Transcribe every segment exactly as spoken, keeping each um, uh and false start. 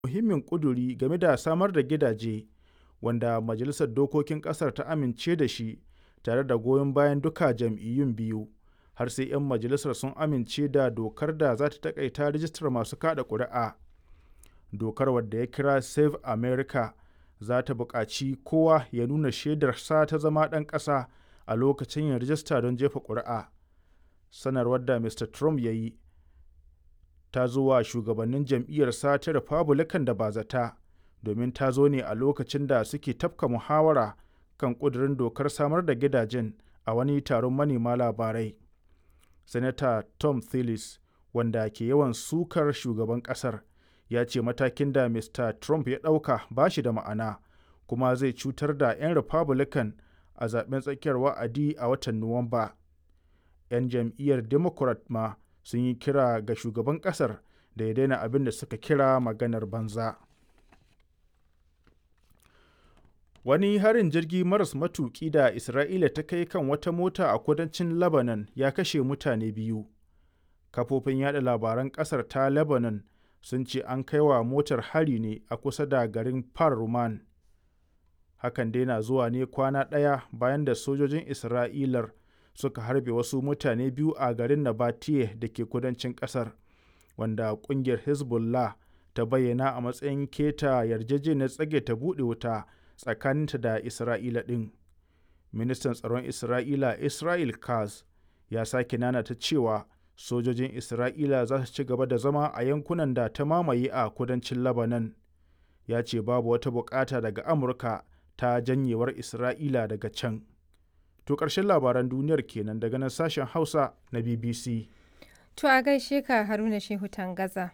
muhimmin ƙuduri game da samar da gidaje wanda Majalisar Dokokin ƙasar ta amince da shi tare da goyon bayan duka jam'iyyun biyu, har sai 'yan majalisar sun amince da dokar da za ta taƙaita rijistar masu kaɗa ƙuri'a. Dokar, wadda ya kira Save America, za ta buƙaci kowa ya nuna shaidarsa ta zama ɗan ƙasa a lokacin yin rijista don jefa ƙuri'a. Sanarwar da Mista Trump ya yi ta zo wa shugabannin jam'iyyarsa ta Republican da bazata, domin ta zo ne a lokacin da suke tafka muhawara kan ƙudurin dokar samar da gidajen a wani taron manema labarai. Sanata Tom Tillis, wanda ke yawan sukar shugaban ƙasar, ya ce matakin da Mista Trump ya ɗauka ba shi da ma'ana, kuma zai cutar da 'yan Republican a zaɓen tsakiyar wa'adi a watan Nuwamba. 'Yan jam'iyyar Democrat ma sun yi kira ga shugaban ƙasar da ya daina abin da suka kira maganar banza. Wani harin jirgi maras matuƙi da Isra'ila ta kai kan wata mota a kudancin Lebanon ya kashe mutane biyu. Kafofin yada labaran ƙasar ta Lebanon sun ce an kai wa motar hari ne a kusa da garin Par Ruman. Hakan dai na zuwa ne kwana ɗaya bayan da sojojin Isra'ilar suka harbe wasu mutane biyu a garin Nabatieh da ke kudancin ƙasar, wanda ƙungiyar Hezbollah ta bayyana a matsayin keta yarjejeniyar tsage ta buɗe wuta tsakaninta da Isra'ila ɗin. Ministan tsaron Isra'ila Israel Katz ya sake nanata cewa sojojin Isra'ila za su ci gaba da zama a yankunan da ta mamaye a kudancin Lebanon. Ya ce babu wata bukata daga Amurka ta janyewar Isra'ila daga can. To ƙarshen labaran duniyar kenan daga nan sashen Hausa na B B C. To a gaishe ka Haruna Shehu Tangaza.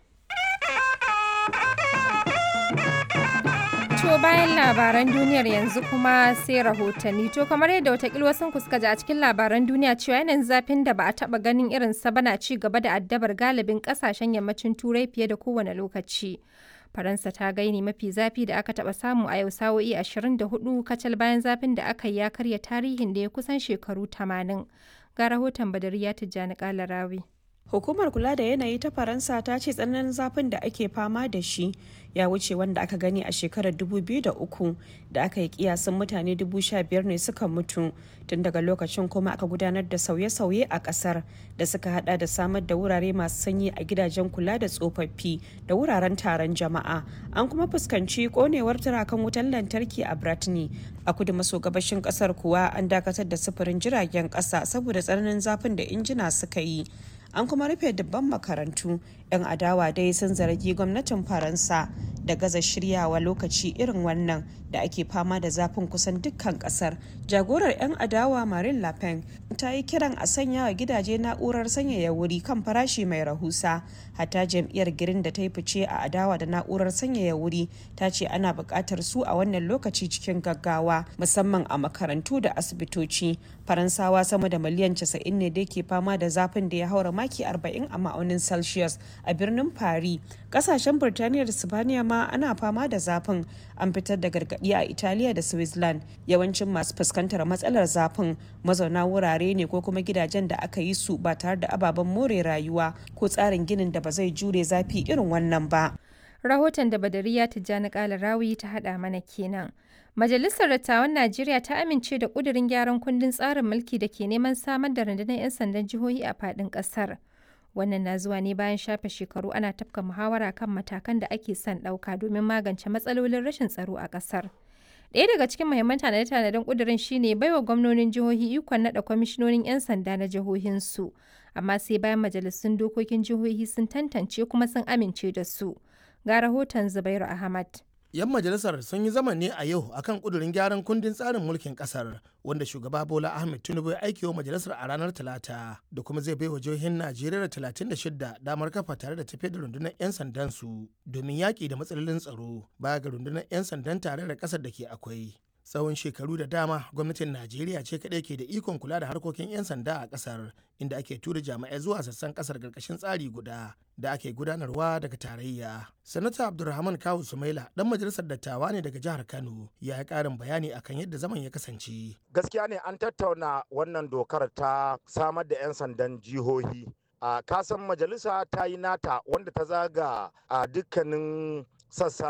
To bayan labaran duniyar yanzu kuma sai rahotanni. To kamar yadda watakila wasu suka ji a cikin labaran duniya cewa yanayin zafin da ba a taba ganin irin sa bana ci gaba da addabar galibin kasashen yammacin Turai fiye da kowane lokaci. Faransa ta gaini mafi zafi da aka taba samu a yau sa'o'i ashirin da hudu kacal bayan zafin da aka yi ya karya tarihin da ya kusan shekaru tamanin. Ga rahoton Badariya Tijjani Kalarawi. Hukumar kula da yanayi ta Faransa ta ce tsananin zafin da ake fama da shi ya wuce wanda aka gani a shekarar dubu biyu da uku da aka yi kiyasin mutane dubu sha biyar ne suka mutu. Tun daga lokacin kuma aka gudanar da sauye-sauye a kasar da suka hada da samar da wurare masu sanyi a gidajen kula da tsofaffi da wuraren taron jama'a. An kuma fuskanci konewar turakan wutar lantarki a Brittany. A kudu maso gabashin kasar kuwa an dakatar da sufurin jiragen kasa saboda tsananin zafin da injina suka yi. An kuma rufe dubban makarantu. 'Yan adawa dai sun zargi gwamnatin Faransa da gaza shiryawa lokaci irin wannan da ake fama da zafin kusan dukkan kasar. Jagorar 'yan adawa Marine Le Pen ta yi kiran a sanya wa gidaje na'urar sanyaya wuri kan farashi mai rahusa. Hatta jam'iyyar Green da ta yi fice a adawa da na'urar sanyaya wuri ta ce ana buƙatar su a wannan lokaci cikin gaggawa, musamman a makarantu da asibitoci. Faransawa sama da miliyan casa'in ne da ke fama da zafin da ya haura maki arba'in a ma'aunin Celsius a birnin Paris. Kasashen Birtaniya da Sibaniya ma ana fama da zafin. An fitar da gargaɗi a Italiya da Switzerland. Yawancin masu fuskantar matsalar zafin mazauna wurare ne ko kuma gidajen da aka yi su ba tare da ababen more rayuwa ko tsarin ginin da ba zai jure zafi irin wannan ba. Rahoton da Badariya Tijjani Kalarawi ta haɗa mana kenan. Majalisar Dattawan Najeriya ta amince da ƙudurin gyaran kundin tsarin mulki da ke neman samar da rundunar 'yan sandan jihohi a faɗin ƙasar. Wannan na zuwa ne bayan shafe shekaru ana tafka muhawara kan matakan da ake son ɗauka domin magance matsalolin rashin tsaro a ƙasar. Ɗaya daga cikin muhimman tanade-tanaden ƙudurin shine baiwa gwamnonin jihohi ikon naɗa kwamishinonin 'yan sanda na jihohinsu, amma sai bayan majalisun dokokin jihohi sun tantance kuma sun amince da su. Ga rahoton Zubairu Ahmad. 'Yan majalisar sun yi zama ne a yau akan kudurin gyaran kundin tsarin mulkin kasar wanda shugaba Bola Ahmed Tinubu ya aiki wa majalisar a ranar Talata da kuma zai bai wa jihohin Najeriya talatin da shida damar kafa tare da tafiyar da rundunar 'yan sandan su domin yaƙi da matsalolin tsaro baya ga rundunar 'yan sandan tare da ƙasar da ke akwai. Tsawon shekaru da dama gwamnatin Najeriya ce kaɗai ke da ikon kula da harkokin 'yan sanda a ƙasar, inda ake tura jami'ai zuwa sassan ƙasar ƙarƙashin tsari guda da ake gudanarwa daga tarayya. Sanata Abdulrahman Kawu Sumaila ɗan majalisar dattawa ne daga jihar Kano, ya yi ƙarin bayani akan yadda zaman ya kasance. Gaskiya ne an tattauna wannan dokar ta samar da 'yan sandan jihohi. A kasan majalisa ta yi nata wanda ta zaga a dukkanin sassa